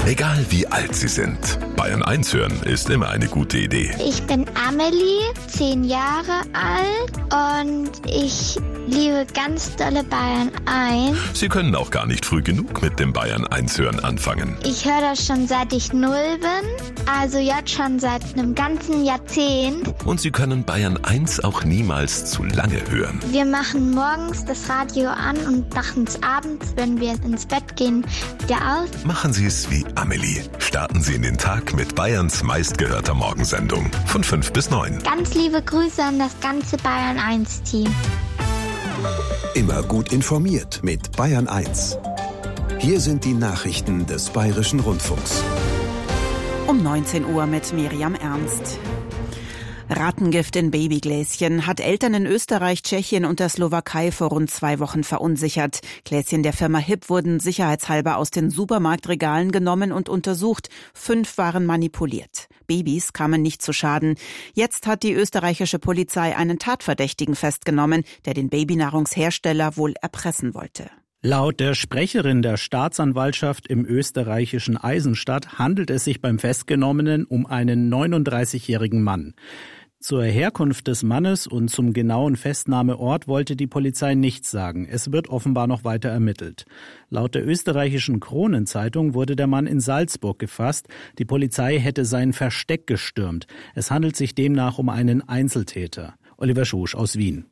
Egal wie alt Sie sind, Bayern 1 hören ist immer eine gute Idee. Ich bin Amelie, 10 Jahre alt und ich liebe ganz dolle Bayern 1. Sie können auch gar nicht früh genug mit dem Bayern 1 hören anfangen. Ich höre das schon seit ich 0 bin, also jetzt schon seit einem ganzen Jahrzehnt. Und Sie können Bayern 1 auch niemals zu lange hören. Wir machen morgens das Radio an und machen es abends, wenn wir ins Bett gehen, wieder aus. Machen Sie es wie Amelie. Starten Sie in den Tag mit Bayerns meistgehörter Morgensendung von 5 bis 9. Ganz liebe Grüße an das ganze Bayern 1-Team. Immer gut informiert mit Bayern 1. Hier sind die Nachrichten des Bayerischen Rundfunks. Um 19 Uhr mit Miriam Ernst. Rattengift in Babygläschen hat Eltern in Österreich, Tschechien und der Slowakei vor rund 2 Wochen verunsichert. Gläschen der Firma Hipp wurden sicherheitshalber aus den Supermarktregalen genommen und untersucht. 5 waren manipuliert. Babys kamen nicht zu Schaden. Jetzt hat die österreichische Polizei einen Tatverdächtigen festgenommen, der den Babynahrungshersteller wohl erpressen wollte. Laut der Sprecherin der Staatsanwaltschaft im österreichischen Eisenstadt handelt es sich beim Festgenommenen um einen 39-jährigen Mann. Zur Herkunft des Mannes und zum genauen Festnahmeort wollte die Polizei nichts sagen. Es wird offenbar noch weiter ermittelt. Laut der österreichischen Kronenzeitung wurde der Mann in Salzburg gefasst. Die Polizei hätte sein Versteck gestürmt. Es handelt sich demnach um einen Einzeltäter. Oliver Schosch aus Wien.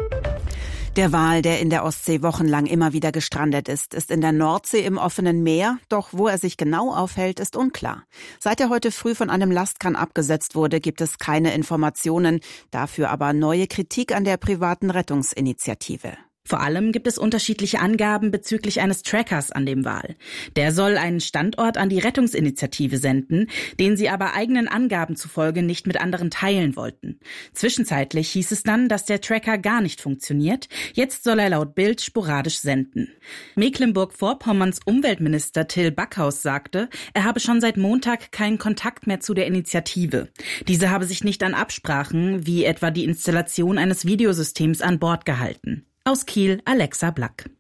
Der Wal, der in der Ostsee wochenlang immer wieder gestrandet ist in der Nordsee im offenen Meer. Doch wo er sich genau aufhält, ist unklar. Seit er heute früh von einem Lastkahn abgesetzt wurde, gibt es keine Informationen. Dafür aber neue Kritik an der privaten Rettungsinitiative. Vor allem gibt es unterschiedliche Angaben bezüglich eines Trackers an dem Wal. Der soll einen Standort an die Rettungsinitiative senden, den sie aber eigenen Angaben zufolge nicht mit anderen teilen wollten. Zwischenzeitlich hieß es dann, dass der Tracker gar nicht funktioniert. Jetzt soll er laut Bild sporadisch senden. Mecklenburg-Vorpommerns Umweltminister Till Backhaus sagte, er habe schon seit Montag keinen Kontakt mehr zu der Initiative. Diese habe sich nicht an Absprachen, wie etwa die Installation eines Videosystems an Bord gehalten. Aus Kiel, Alexa Black.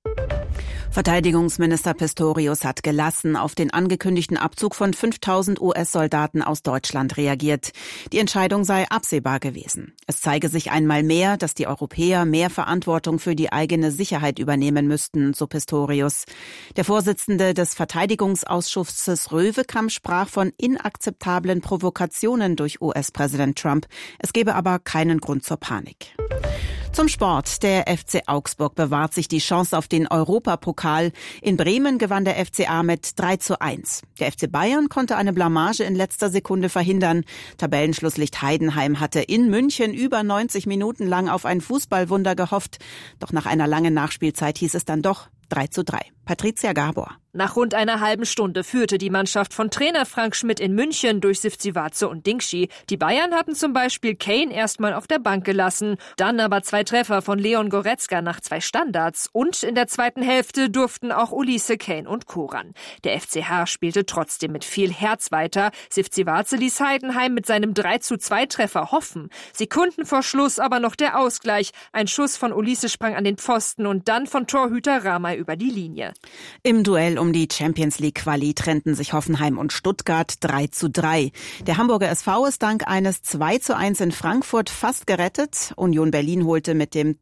Verteidigungsminister Pistorius hat gelassen auf den angekündigten Abzug von 5.000 US-Soldaten aus Deutschland reagiert. Die Entscheidung sei absehbar gewesen. Es zeige sich einmal mehr, dass die Europäer mehr Verantwortung für die eigene Sicherheit übernehmen müssten, so Pistorius. Der Vorsitzende des Verteidigungsausschusses Röwekamp sprach von inakzeptablen Provokationen durch US-Präsident Trump. Es gebe aber keinen Grund zur Panik. Zum Sport. Der FC Augsburg bewahrt sich die Chance auf den Europapokal. In Bremen gewann der FCA mit 3:1. Der FC Bayern konnte eine Blamage in letzter Sekunde verhindern. Tabellenschlusslicht Heidenheim hatte in München über 90 Minuten lang auf ein Fußballwunder gehofft. Doch nach einer langen Nachspielzeit hieß es dann doch 3:3. Patricia Gabor. Nach rund einer halben Stunde führte die Mannschaft von Trainer Frank Schmidt in München durch Sivcivace und Dingschi. Die Bayern hatten zum Beispiel Kane erstmal auf der Bank gelassen, dann aber 2 Treffer von Leon Goretzka nach 2 Standards und in der zweiten Hälfte durften auch Ulisse, Kane und Co. ran. Der FCH spielte trotzdem mit viel Herz weiter. Sivcivace ließ Heidenheim mit seinem 3:2 Treffer hoffen. Sekunden vor Schluss aber noch der Ausgleich. Ein Schuss von Ulisse sprang an den Pfosten und dann von Torhüter Ramay über die Linie. Im Duell um die Champions-League-Quali trennten sich Hoffenheim und Stuttgart 3:3. Der Hamburger SV ist dank eines 2:1 in Frankfurt fast gerettet. Union Berlin holte mit dem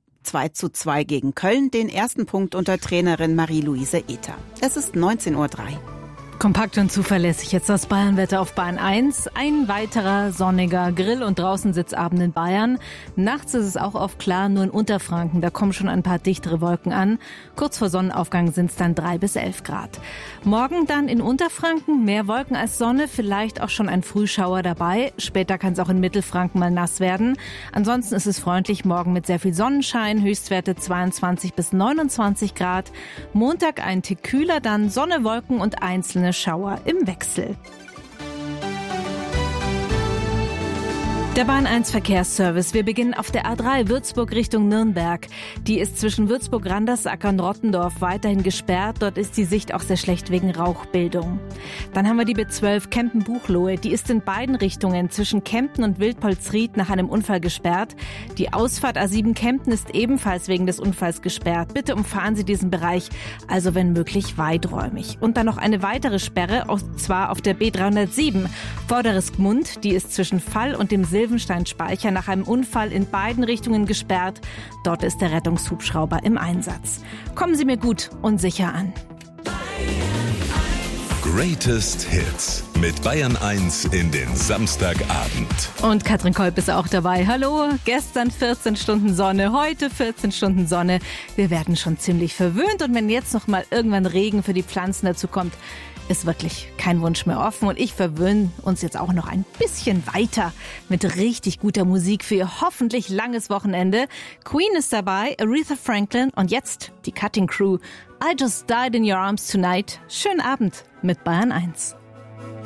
2:2 gegen Köln den ersten Punkt unter Trainerin Marie-Louise Ether. Es ist 19:03 Uhr. Kompakt und zuverlässig jetzt das Bayernwetter auf Bayern 1. Ein weiterer sonniger Grill- und Draußensitzabend in Bayern. Nachts ist es auch oft klar, nur in Unterfranken, da kommen schon ein paar dichtere Wolken an. Kurz vor Sonnenaufgang sind es dann 3 bis 11 Grad. Morgen dann in Unterfranken mehr Wolken als Sonne, vielleicht auch schon ein Frühschauer dabei. Später kann es auch in Mittelfranken mal nass werden. Ansonsten ist es freundlich, morgen mit sehr viel Sonnenschein, Höchstwerte 22 bis 29 Grad. Montag ein Tick kühler, dann Sonne, Wolken und einzelne Schauer im Wechsel. Der Bahn 1 Verkehrsservice. Wir beginnen auf der A3 Würzburg Richtung Nürnberg. Die ist zwischen Würzburg-Randersacker und Rottendorf weiterhin gesperrt. Dort ist die Sicht auch sehr schlecht wegen Rauchbildung. Dann haben wir die B12 Kempen-Buchloe. Die ist in beiden Richtungen zwischen Kempten und Wildpolsried nach einem Unfall gesperrt. Die Ausfahrt A7 Kempten ist ebenfalls wegen des Unfalls gesperrt. Bitte umfahren Sie diesen Bereich, also wenn möglich weiträumig. Und dann noch eine weitere Sperre, und zwar auf der B307 Vorderes Gmund. Die ist zwischen Fall und dem Silvenstein-Speicher nach einem Unfall in beiden Richtungen gesperrt. Dort ist der Rettungshubschrauber im Einsatz. Kommen Sie mir gut und sicher an. Greatest Hits mit Bayern 1 in den Samstagabend. Und Katrin Kolb ist auch dabei. Hallo, gestern 14 Stunden Sonne, heute 14 Stunden Sonne. Wir werden schon ziemlich verwöhnt und wenn jetzt noch mal irgendwann Regen für die Pflanzen dazu kommt, ist wirklich kein Wunsch mehr offen. Und ich verwöhne uns jetzt auch noch ein bisschen weiter mit richtig guter Musik für ihr hoffentlich langes Wochenende. Queen ist dabei, Aretha Franklin und jetzt die Cutting Crew. I Just Died in Your Arms Tonight. Schönen Abend mit Bayern 1.